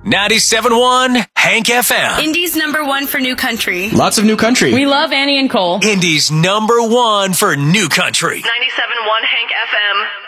97.1 Hank FM. Indy's #1 for new country. Lots of new country. We love Annie and Cole. Indy's #1 for new country. 97.1 Hank FM.